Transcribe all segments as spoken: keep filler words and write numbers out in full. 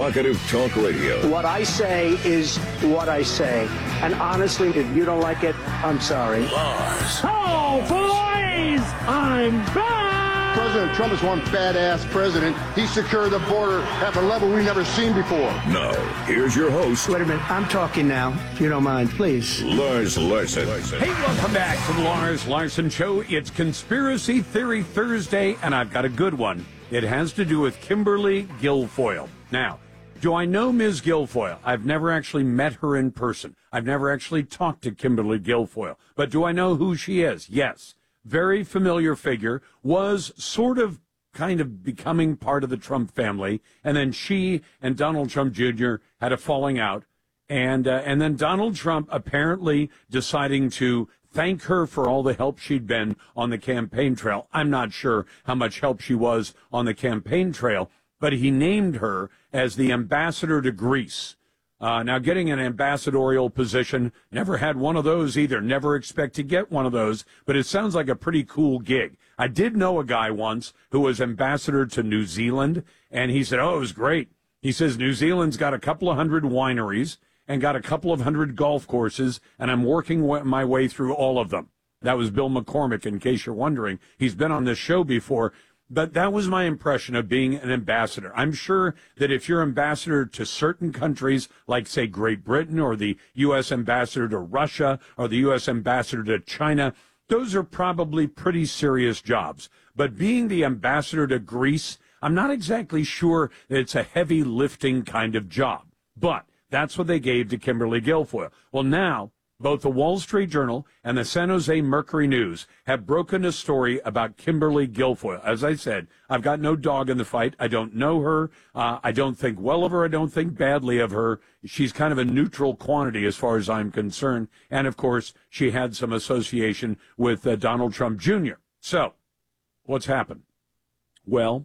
Provocative talk radio. What I say is what I say. And honestly, if you don't like it, I'm sorry. Lars. Oh, boys! I'm back! President Trump is one badass president. He secured the border at a level we've never seen before. Now, here's your host. Wait a minute. I'm talking now, if you don't mind, please. Lars Larson. Hey, welcome back to the Lars Larson Show. It's Conspiracy Theory Thursday, and I've got a good one. It has to do with Kimberly Guilfoyle. Now, do I know Miz Guilfoyle? I've never actually met her in person. I've never actually talked to Kimberly Guilfoyle. But do I know who she is? Yes. Very familiar figure, was sort of kind of becoming part of the Trump family, and then she and Donald Trump Junior had a falling out, and uh, and then Donald Trump apparently deciding to thank her for all the help she'd been on the campaign trail. I'm not sure how much help she was on the campaign trail, but he named her as the ambassador to Greece. Uh, now, getting an ambassadorial position, never had one of those either. Never expect to get one of those, but it sounds like a pretty cool gig. I did know a guy once who was ambassador to New Zealand, and he said, oh, it was great. He says, New Zealand's got a couple of hundred wineries and got a couple of hundred golf courses, and I'm working my way through all of them. That was Bill McCormick, in case you're wondering. He's been on this show before. But that was my impression of being an ambassador. I'm sure that if you're ambassador to certain countries, like, say, Great Britain, or the U S ambassador to Russia, or the U S ambassador to China, those are probably pretty serious jobs. But being the ambassador to Greece, I'm not exactly sure that it's a heavy lifting kind of job. But that's what they gave to Kimberly Guilfoyle. Well, now, both the Wall Street Journal and the San Jose Mercury News have broken a story about Kimberly Guilfoyle. As I said, I've got no dog in the fight. I don't know her. Uh, I don't think well of her. I don't think badly of her. She's kind of a neutral quantity as far as I'm concerned. And, of course, she had some association with uh, Donald Trump Junior So, what's happened? Well,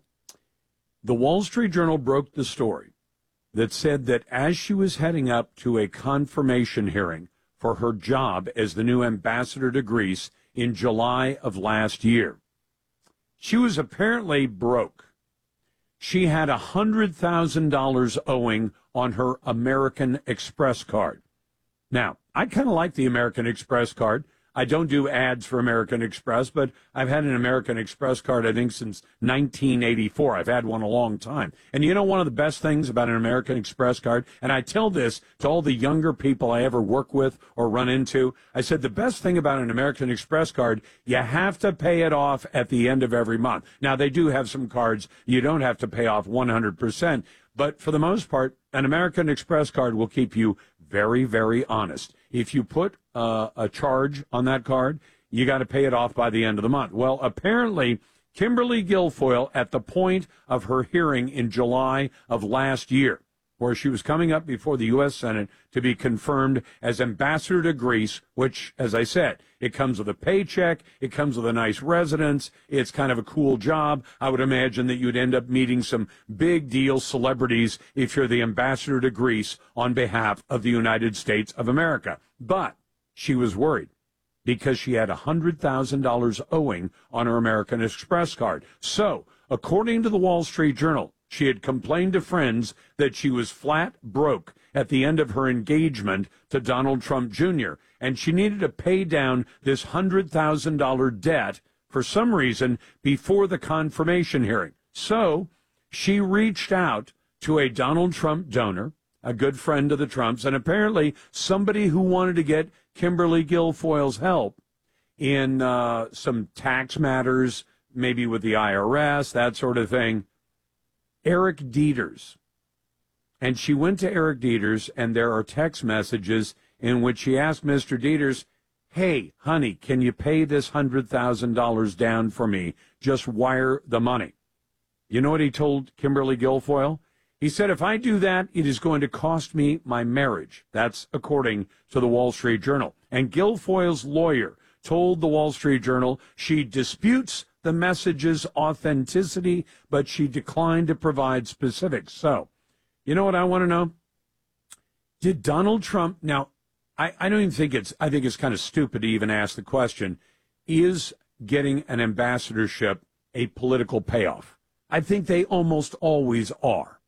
the Wall Street Journal broke the story that said that as she was heading up to a confirmation hearing for her job as the new ambassador to Greece in July of last year, she was apparently broke. She had one hundred thousand dollars owing on her American Express card. Now, I kind of like the American Express card. I don't do ads for American Express, but I've had an American Express card, I think, since nineteen eighty-four. I've had one a long time. And you know one of the best things about an American Express card, and I tell this to all the younger people I ever work with or run into, I said the best thing about an American Express card, you have to pay it off at the end of every month. Now, they do have some cards you don't have to pay off one hundred percent, but for the most part, an American Express card will keep you very, very honest. If you put uh, a charge on that card, you got to pay it off by the end of the month. Well, apparently, Kimberly Guilfoyle, at the point of her hearing in July of last year, where she was coming up before the U S Senate to be confirmed as ambassador to Greece, which, as I said, it comes with a paycheck, it comes with a nice residence, it's kind of a cool job. I would imagine that you'd end up meeting some big deal celebrities if you're the ambassador to Greece on behalf of the United States of America. But she was worried because she had one hundred thousand dollars owing on her American Express card. So, according to the Wall Street Journal, she had complained to friends that she was flat broke at the end of her engagement to Donald Trump Junior, and she needed to pay down this one hundred thousand dollars debt for some reason before the confirmation hearing. So she reached out to a Donald Trump donor, a good friend of the Trumps, and apparently somebody who wanted to get Kimberly Guilfoyle's help in uh, some tax matters, maybe with the I R S, that sort of thing. Eric Dieters. And she went to Eric Dieters, and there are text messages in which she asked Mister Dieters, hey, honey, can you pay this one hundred thousand dollars down for me? Just wire the money. You know what he told Kimberly Guilfoyle? He said, if I do that, it is going to cost me my marriage. That's according to the Wall Street Journal. And Guilfoyle's lawyer told the Wall Street Journal she disputes the message's authenticity, but she declined to provide specifics. So, you know what I want to know? Did Donald Trump, now, I, I don't even think it's, I think it's kind of stupid to even ask the question, is getting an ambassadorship a political payoff? I think they almost always are.